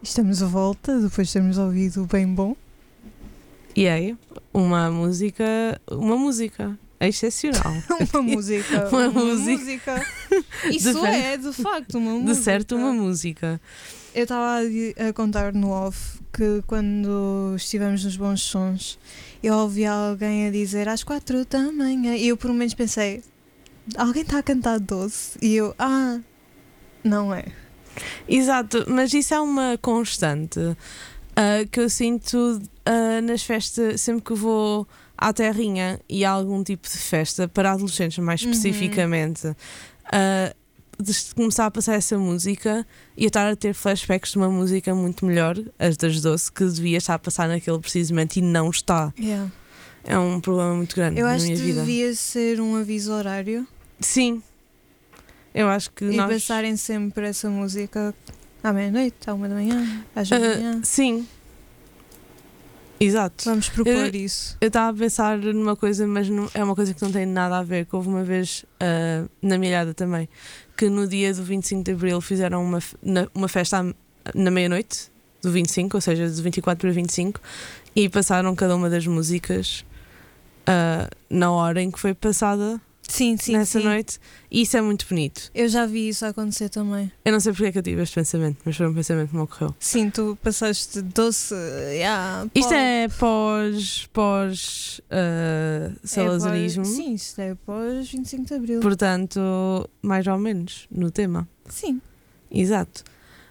Estamos de volta depois de termos ouvido o Bem Bom. E aí, uma música excepcional. Uma música. Uma música. Isso é, de facto, uma música. De certo, uma música. Eu estava a contar no off que quando estivemos nos Bons Sons, eu ouvi alguém a dizer às 4 da manhã e eu por um momento pensei, alguém está a cantar doce? E eu, não é. Exato, mas isso é uma constante que eu sinto nas festas, sempre que vou à terrinha e há algum tipo de festa, para adolescentes mais especificamente, de começar a passar essa música e eu estar a ter flashbacks de uma música muito melhor, as das Doce, que devia estar a passar naquele precisamente e não está. Yeah. É um problema muito grande Eu na acho minha que vida. devia ser um aviso horário. Sim. Eu acho que E nós... passarem sempre essa música à meia-noite, à 1 da manhã, às 2 da manhã. Sim. Exato. Vamos propor isso. Eu estava a pensar numa coisa, mas não, é uma coisa que não tem nada a ver, que houve uma vez na Milhada também, que no dia do 25 de Abril fizeram uma festa na meia-noite do 25, ou seja, de 24 para 25, e passaram cada uma das músicas na hora em que foi passada. Sim, nessa sim. noite, e isso é muito bonito. Eu já vi isso acontecer também. Eu não sei porque é que eu tive este pensamento, mas foi um pensamento que me ocorreu. Sim, tu passaste doce. Isto é pós salazarismo, Sim, isto é pós 25 de Abril. portanto, mais ou menos no tema. Sim. Exato.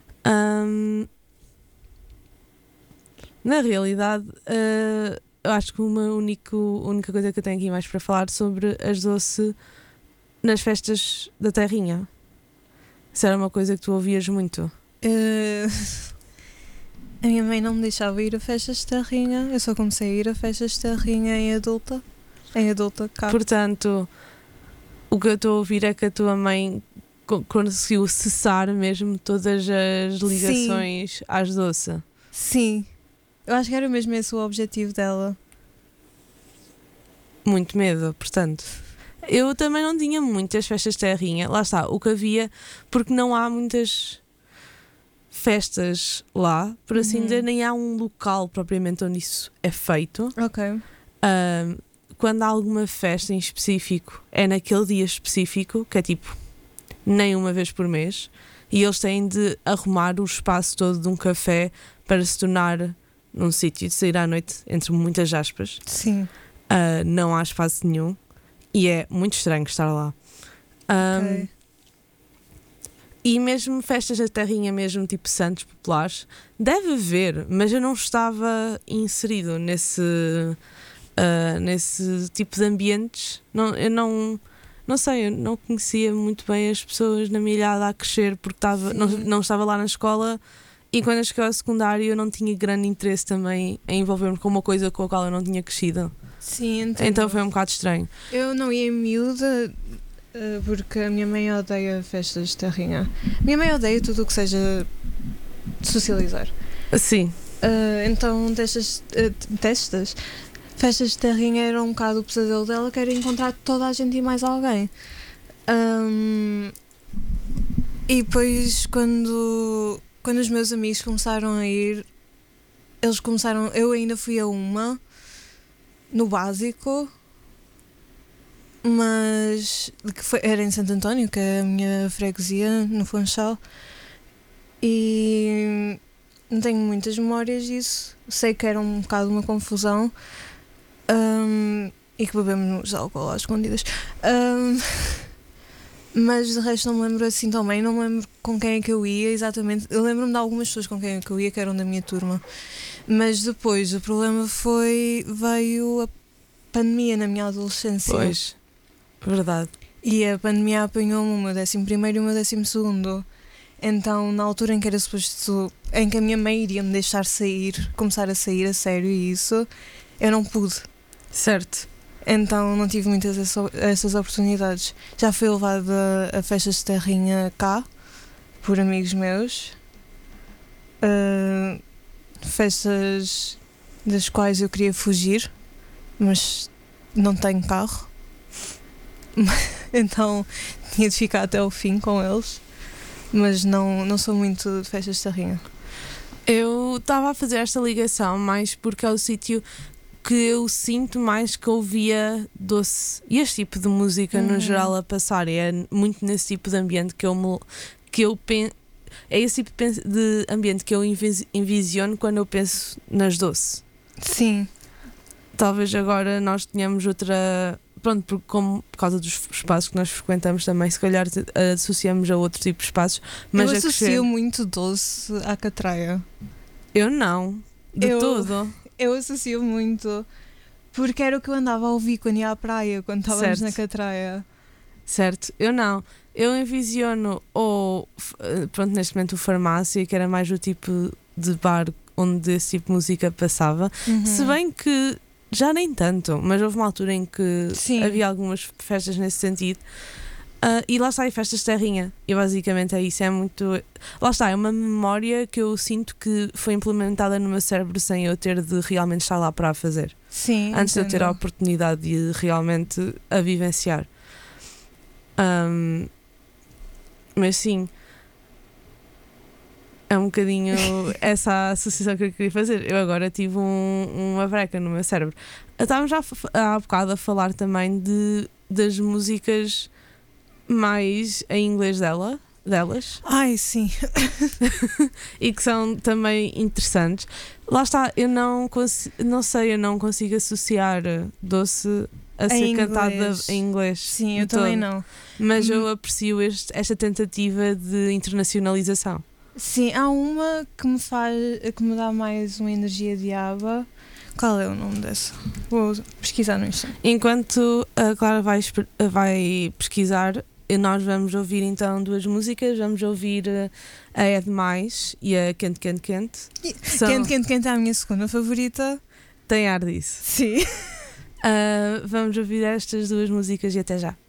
Na realidade, eu acho que uma única coisa que eu tenho aqui mais para falar sobre as Doce nas festas da terrinha. Isso era uma coisa que tu ouvias muito. A minha mãe não me deixava ir a festas de terrinha. Eu só comecei a ir a festas de terrinha em adulta. Cá. Portanto, o que eu estou a ouvir é que a tua mãe conseguiu cessar mesmo todas as ligações às Doce. Sim. Eu acho que era mesmo esse o objetivo dela. Muito medo, portanto. Eu também não tinha muitas festas de terrinha. Lá está, o que havia, porque não há muitas festas lá, por assim dizer, nem há um local propriamente onde isso é feito. Ok. Quando há alguma festa em específico, é naquele dia específico, que é tipo nem uma vez por mês, e eles têm de arrumar o espaço todo de um café para se tornar num sítio de sair à noite, entre muitas aspas. Sim. Não há espaço nenhum e é muito estranho estar lá. Ok. E mesmo festas da terrinha, mesmo tipo Santos Populares, deve haver, mas eu não estava inserido nesse tipo de ambientes. Eu não sei, eu não conhecia muito bem as pessoas na Milhada a crescer porque não estava lá na escola. E quando eu cheguei ao secundário eu não tinha grande interesse também em envolver-me com uma coisa com a qual eu não tinha crescido. Sim, entendo. Então foi um bocado estranho. Eu não ia em miúda porque a minha mãe odeia festas de terrinha. Minha mãe odeia tudo o que seja socializar. Sim. Então festas de terrinha era um bocado o pesadelo dela, que era encontrar toda a gente e mais alguém. E depois quando os meus amigos começaram a ir, eu ainda fui a uma no básico, mas era em Santo António, que é a minha freguesia, no Funchal, e não tenho muitas memórias disso. Sei que era um bocado uma confusão e que bebemos álcool às escondidas. Mas de resto não me lembro assim tão bem, não me lembro com quem é que eu ia exatamente. Eu lembro-me de algumas pessoas com quem é que eu ia, que eram da minha turma. Mas depois o problema veio a pandemia na minha adolescência. Pois, verdade. E a pandemia apanhou-me o meu 11º e o meu 12º. Então, na altura em que era suposto, em que a minha mãe iria me deixar começar a sair a sério e isso, eu não pude. Certo. Então não tive muitas essas oportunidades. Já fui levada a festas de terrinha cá, por amigos meus. Festas das quais eu queria fugir, mas não tenho carro. Então tinha de ficar até o fim com eles. Mas não sou muito de festas de terrinha. Eu estava a fazer esta ligação mais porque é o sítio que eu sinto mais que ouvia doce e este tipo de música no geral a passar. E é muito nesse tipo de ambiente que eu penso. É esse tipo de ambiente que eu envisiono quando eu penso nas doce. Sim. Talvez agora nós tenhamos outra. Pronto, por causa dos espaços que nós frequentamos também, se calhar associamos a outro tipo de espaços. Mas eu associo muito doce à catraia. Eu não, de todo. Eu associo muito, porque era o que eu andava a ouvir quando ia à praia, quando estávamos na catraia. Certo, eu não. Eu envisiono, pronto, neste momento o farmácia, que era mais o tipo de bar onde esse tipo de música passava. Se bem que já nem tanto, mas houve uma altura em que havia algumas festas nesse sentido. E lá está, e festas de terrinha. E basicamente é isso, é muito. Lá está, é uma memória que eu sinto que foi implementada no meu cérebro sem eu ter de realmente estar lá para a fazer. Sim. Antes de eu ter a oportunidade de realmente a vivenciar. Mas sim, é um bocadinho essa associação que eu queria fazer. Eu agora tive uma breca no meu cérebro. Estávamos já há bocado a falar também das músicas mais em inglês delas. Ai, sim. E que são também interessantes. Lá está, eu não consigo associar doce a ser cantada em inglês. Sim, eu também não. Mas eu aprecio esta tentativa de internacionalização. Sim, há uma que me dá mais uma energia de aba. Qual é o nome dessa? Vou pesquisar no instante. Enquanto a Clara vai pesquisar, nós vamos ouvir então duas músicas. Vamos ouvir a É Demais e a Quente, Quente, Quente. Quente, Quente, Quente é a minha segunda favorita. Tem ar disso. Sim. Vamos ouvir estas duas músicas e até já.